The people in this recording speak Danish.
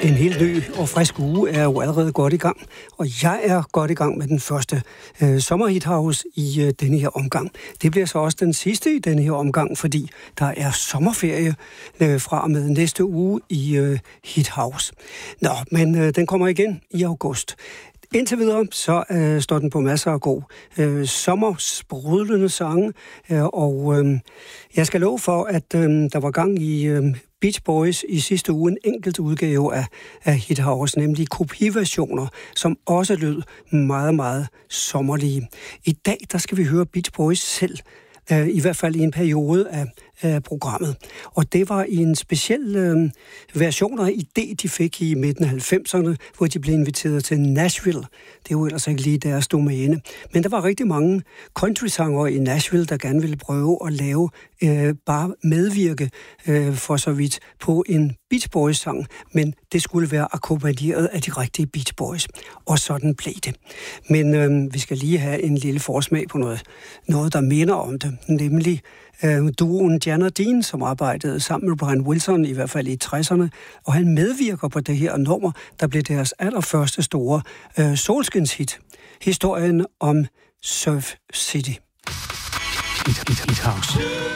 En helt ny og frisk uge er jo allerede godt i gang, og jeg er godt i gang med den første sommerhithouse i denne her omgang. Det bliver så også den sidste i denne her omgang, fordi der er sommerferie fra og med næste uge i Hithouse. Nå, men den kommer igen i august. Indtil videre, så står den på masser af god sommersprudlende sange, og jeg skal love for, at der var gang i Beach Boys i sidste uge en enkelt udgave af Hithouse, nemlig kopiversioner, som også lød meget, meget sommerlige. I dag, der skal vi høre Beach Boys selv, i hvert fald i en periode af programmet. Og det var i en speciel version af idé, de fik i midten af 90'erne, hvor de blev inviteret til Nashville. Det er jo ellers ikke lige deres domæne. Men der var rigtig mange country-sangere i Nashville, der gerne ville prøve at lave, bare medvirke for så vidt på en Beach Boys-sang, men det skulle være akkompagneret af de rigtige Beach Boys. Og sådan blev det. Men vi skal lige have en lille forsmag på noget der minder om det, nemlig duoen Jan og Dean, som arbejdede sammen med Brian Wilson, i hvert fald i 60'erne, og han medvirker på det her nummer, der blev deres allerførste store solskinshit. Historien om Surf City. Hithouse.